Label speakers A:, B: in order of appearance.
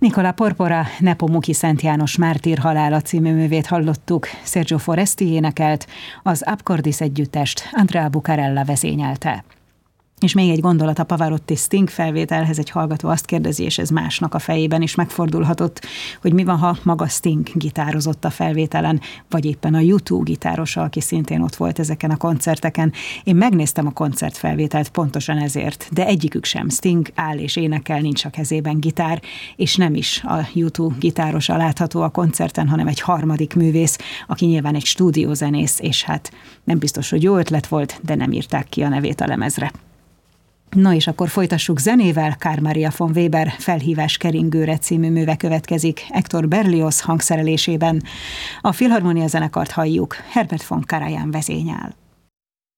A: Nicola Porpora Nepomuki Szent János mártír halála című művét hallottuk. Sergio Foresti énekelt, az Apcordis együttest Andrea Bucarella vezényelte. És még egy gondolat a Pavarotti Sting felvételhez, egy hallgató azt kérdezi, és ez másnak a fejében is megfordulhatott, hogy mi van, ha maga Sting gitározott a felvételen, vagy éppen a U2 gitárosa, aki szintén ott volt ezeken a koncerteken. Én megnéztem a koncertfelvételt pontosan ezért, de egyikük sem. Sting áll és énekel, nincs a kezében gitár, és nem is a U2 gitárosa látható a koncerten, hanem egy harmadik művész, aki nyilván egy stúdiózenész, és hát nem biztos, hogy jó ötlet volt, de nem írták ki a nevét a lemezre. Na és akkor folytassuk zenével. Carl Maria von Weber Felhívás keringőre című műve következik Hector Berlioz hangszerelésében. A Filharmonia zenekart halljuk, Herbert von Karajan vezényel.